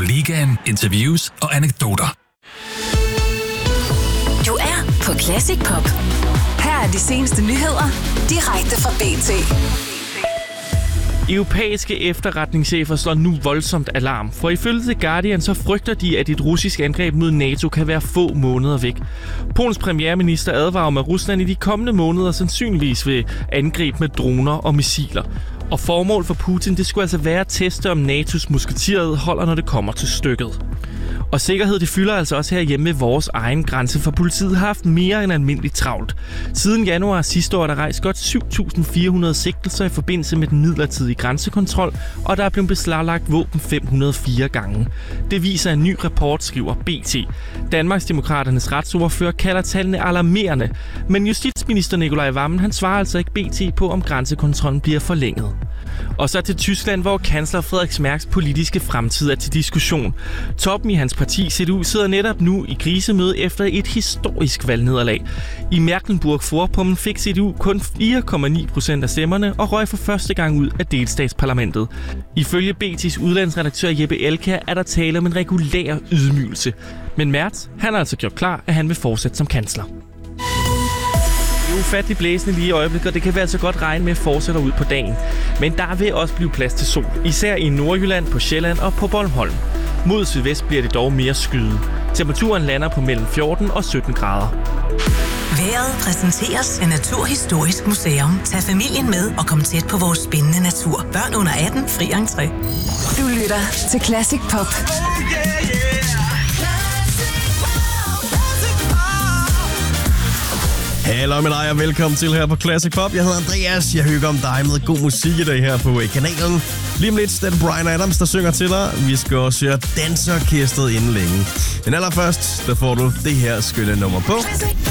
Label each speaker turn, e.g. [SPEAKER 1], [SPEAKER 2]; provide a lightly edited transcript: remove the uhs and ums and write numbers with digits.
[SPEAKER 1] ligaen, interviews og anekdoter.
[SPEAKER 2] Du er på Classic Pop. Her er de seneste nyheder direkte fra BT.
[SPEAKER 3] Europæiske efterretningschefer slår nu voldsomt alarm, for ifølge The Guardian så frygter de, at et russisk angreb mod NATO kan være få måneder væk. Polens premierminister advarer om, at Rusland i de kommende måneder sandsynligvis vil angribe med droner og missiler. Og formål for Putin, det skulle altså være at teste, om NATO's musketered holder, når det kommer til stykket. Og sikkerhed, det fylder altså også herhjemme ved vores egen grænse, for politiet har haft mere end almindeligt travlt. Siden januar sidste år er der rejst godt 7.400 sigtelser i forbindelse med den midlertidige grænsekontrol, og der er blevet beslaglagt våben 504 gange. Det viser en ny rapport, skriver BT. Danmarksdemokraternes retsordfører kalder tallene alarmerende, men justitsminister Nikolaj Wammen, han svarer altså ikke BT på, om grænsekontrollen bliver forlænget. Og så til Tyskland, hvor kansler Frederik Merz politiske fremtid er til diskussion. Toppen i hans parti, CDU, sidder netop nu i krisemøde efter et historisk valgnederlag. I Mecklenburg-Vorpommern fik CDU kun 4,9% af stemmerne og røg for første gang ud af delstatsparlamentet. Ifølge BT's udlandsredaktør Jeppe Elkjær er der tale om en regulær ydmygelse. Men Merz, han har altså gjort klar, at han vil fortsætte som kansler. Det er ufattelig blæsende lige i øjeblikket, og det kan vi altså godt regne med fortsætter ud på dagen. Men der vil også blive plads til sol, især i Nordjylland, på Sjælland og på Bornholm. Mod sydvest bliver det dog mere skyet. Temperaturen lander på mellem 14 og 17 grader.
[SPEAKER 2] Vejret præsenteres af Naturhistorisk Museum. Tag familien med og kom tæt på vores spændende natur. Børn under 18 fri entré. Du lytter til Classic Pop.
[SPEAKER 4] Hallo med dig og velkommen til her på Classic Pop. Jeg hedder Andreas. Jeg hygger om dig med god musik i dag her på kanalen. Lige om lidt er det Bryan Adams, der synger til dig. Vi skal også høre danserorkestret inden længe. Men allerførst, der får du det her skønne nummer på.